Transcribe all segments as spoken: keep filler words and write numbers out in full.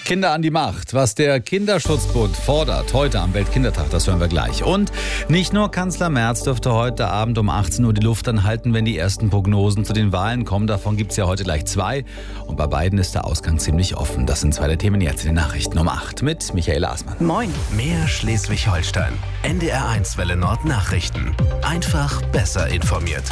Kinder an die Macht. Was der Kinderschutzbund fordert heute am Weltkindertag, das hören wir gleich. Und nicht nur Kanzler Merz dürfte heute Abend um achtzehn Uhr die Luft anhalten, wenn die ersten Prognosen zu den Wahlen kommen. Davon gibt es ja heute gleich zwei. Und bei beiden ist der Ausgang ziemlich offen. Das sind zwei der Themen jetzt in den Nachrichten um acht mit Michael Aßmann. Moin. Mehr Schleswig-Holstein. N D R eins Welle Nord Nachrichten. Einfach besser informiert.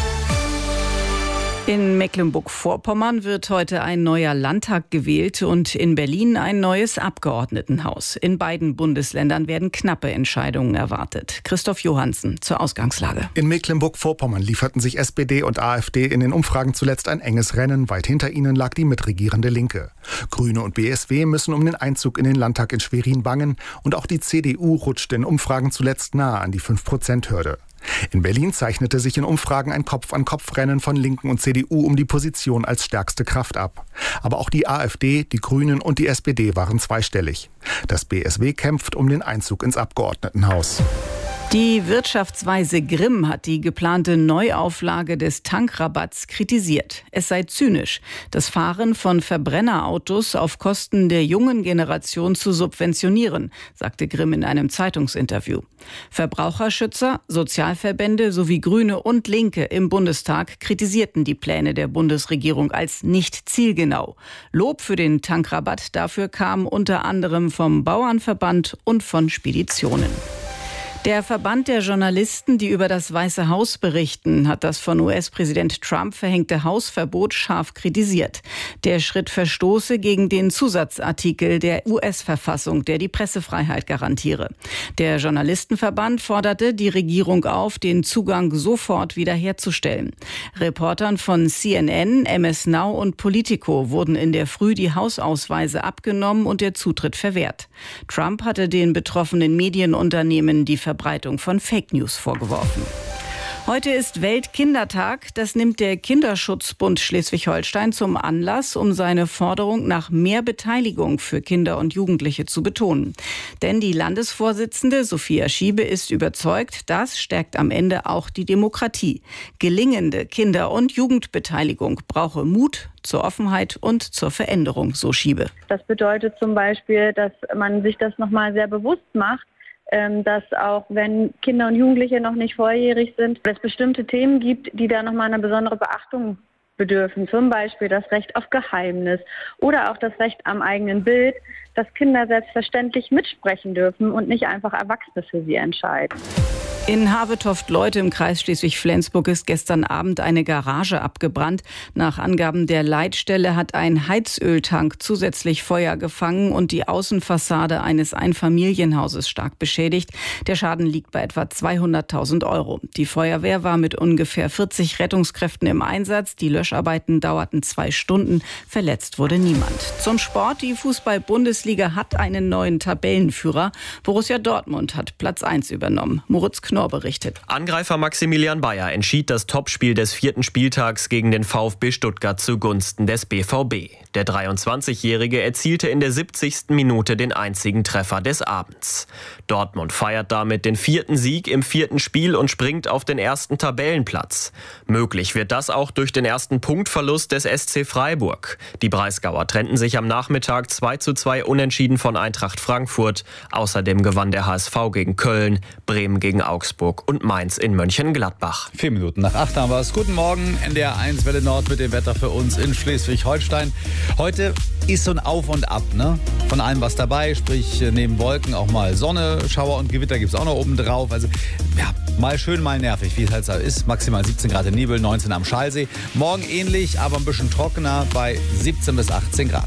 In Mecklenburg-Vorpommern wird heute ein neuer Landtag gewählt und in Berlin ein neues Abgeordnetenhaus. In beiden Bundesländern werden knappe Entscheidungen erwartet. Christoph Johansen zur Ausgangslage. In Mecklenburg-Vorpommern lieferten sich S P D und AfD in den Umfragen zuletzt ein enges Rennen. Weit hinter ihnen lag die mitregierende Linke. Grüne und B S W müssen um den Einzug in den Landtag in Schwerin bangen. Und auch die C D U rutschte in Umfragen zuletzt nahe an die fünf Prozent Hürde. In Berlin zeichnete sich in Umfragen ein Kopf-an-Kopf-Rennen von Linken und C D U um die Position als stärkste Kraft ab. Aber auch die AfD, die Grünen und die S P D waren zweistellig. Das B S W kämpft um den Einzug ins Abgeordnetenhaus. Die Wirtschaftsweise Grimm hat die geplante Neuauflage des Tankrabatts kritisiert. Es sei zynisch, das Fahren von Verbrennerautos auf Kosten der jungen Generation zu subventionieren, sagte Grimm in einem Zeitungsinterview. Verbraucherschützer, Sozialverbände sowie Grüne und Linke im Bundestag kritisierten die Pläne der Bundesregierung als nicht zielgenau. Lob für den Tankrabatt dafür kam unter anderem vom Bauernverband und von Speditionen. Der Verband der Journalisten, die über das Weiße Haus berichten, hat das von U S-Präsident Trump verhängte Hausverbot scharf kritisiert. Der Schritt verstoße gegen den Zusatzartikel der U S-Verfassung, der die Pressefreiheit garantiere. Der Journalistenverband forderte die Regierung auf, den Zugang sofort wiederherzustellen. Reportern von C N N, M S Now und Politico wurden in der Früh die Hausausweise abgenommen und der Zutritt verwehrt. Trump hatte den betroffenen Medienunternehmen die Verbreitung von Fake News vorgeworfen. Heute ist Weltkindertag. Das nimmt der Kinderschutzbund Schleswig-Holstein zum Anlass, um seine Forderung nach mehr Beteiligung für Kinder und Jugendliche zu betonen. Denn die Landesvorsitzende Sophia Schiebe ist überzeugt, das stärkt am Ende auch die Demokratie. Gelingende Kinder- und Jugendbeteiligung brauche Mut zur Offenheit und zur Veränderung, so Schiebe. Das bedeutet zum Beispiel, dass man sich das nochmal sehr bewusst macht, dass auch wenn Kinder und Jugendliche noch nicht volljährig sind, es bestimmte Themen gibt, die da nochmal eine besondere Beachtung bedürfen. Zum Beispiel das Recht auf Geheimnis oder auch das Recht am eigenen Bild, dass Kinder selbstverständlich mitsprechen dürfen und nicht einfach Erwachsene für sie entscheiden. In Havetoft-Leute im Kreis Schleswig-Flensburg ist gestern Abend eine Garage abgebrannt. Nach Angaben der Leitstelle hat ein Heizöltank zusätzlich Feuer gefangen und die Außenfassade eines Einfamilienhauses stark beschädigt. Der Schaden liegt bei etwa zweihunderttausend Euro. Die Feuerwehr war mit ungefähr vierzig Rettungskräften im Einsatz. Die Löscharbeiten dauerten zwei Stunden. Verletzt wurde niemand. Zum Sport. Die Fußball-Bundesliga hat einen neuen Tabellenführer. Borussia Dortmund hat Platz eins übernommen. Moritz Knorr berichtet. Angreifer Maximilian Bayer entschied das Topspiel des vierten Spieltags gegen den VfB Stuttgart zugunsten des B V B. Der dreiundzwanzigjährige erzielte in der siebzigsten Minute den einzigen Treffer des Abends. Dortmund feiert damit den vierten Sieg im vierten Spiel und springt auf den ersten Tabellenplatz. Möglich wird das auch durch den ersten Punktverlust des S C Freiburg. Die Breisgauer trennten sich am Nachmittag zwei zu zwei unentschieden von Eintracht Frankfurt. Außerdem gewann der H S V gegen Köln, Bremen gegen Augsburg und Mainz in Mönchengladbach. Vier Minuten nach acht haben wir es. Guten Morgen, N D R eins Welle Nord mit dem Wetter für uns in Schleswig-Holstein. Heute ist so ein Auf und Ab, ne? Von allem was dabei, sprich neben Wolken auch mal Sonne, Schauer und Gewitter gibt es auch noch oben drauf. Also ja, mal schön, mal nervig, wie es halt so ist. Maximal siebzehn Grad in Nibel, neunzehn am Schalsee. Morgen ähnlich, aber ein bisschen trockener bei siebzehn bis achtzehn Grad.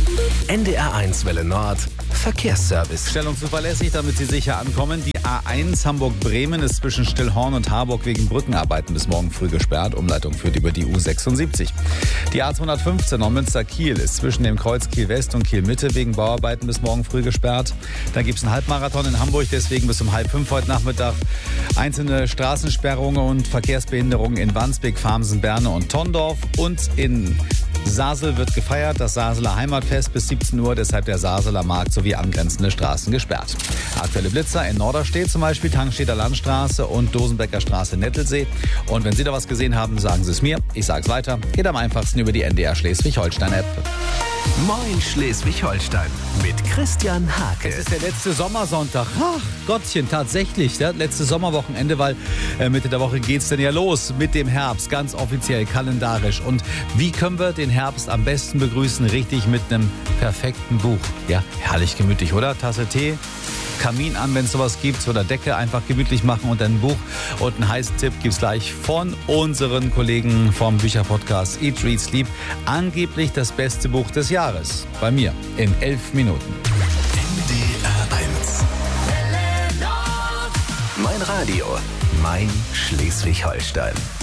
N D R eins Welle Nord Verkehrsservice. Stellung zuverlässig, damit Sie sicher ankommen. Die A eins Hamburg-Bremen ist zwischen Stillhorn und Harburg wegen Brückenarbeiten bis morgen früh gesperrt. Umleitung führt über die U sechsundsiebzig. Die A zweihundertfünfzehn Neumünster-Kiel ist zwischen dem Kreuz Kiel-West und Kiel-Mitte wegen Bauarbeiten bis morgen früh gesperrt. Dann gibt es einen Halbmarathon in Hamburg, deswegen bis um halb fünf heute Nachmittag. Einzelne Straßensperrungen und Verkehrsbehinderungen in Wandsbek, Farmsen, Berne und Tondorf. Und in Sasel wird gefeiert, das Saseler Heimatfest bis siebzehn Uhr, deshalb der Saseler Markt sowie angrenzende Straßen gesperrt. Aktuelle Blitzer in Norderstedt zum Beispiel, Tankstedter Landstraße und Dosenbecker Straße Nettelsee. Und wenn Sie da was gesehen haben, sagen Sie es mir. Ich sage es weiter. Geht am einfachsten über die N D R Schleswig-Holstein-App. Moin Schleswig-Holstein mit Christian Hake. Es ist der letzte Sommersonntag. Ach Gottchen, tatsächlich. Das letzte Sommerwochenende, weil äh, Mitte der Woche geht's denn ja los mit dem Herbst. Ganz offiziell, kalendarisch. Und wie können wir den Herbst am besten begrüßen? Richtig mit einem perfekten Buch. Ja, herrlich gemütlich, oder? Tasse Tee, Kamin an, wenn es sowas gibt, oder Decke einfach gemütlich machen und ein Buch. Und einen heißen Tipp gibt's gleich von unseren Kollegen vom Bücherpodcast Eat, Read, Sleep. Angeblich das beste Buch des Jahres. Bei mir in elf Minuten. N D R eins. Mein Radio, mein Schleswig-Holstein.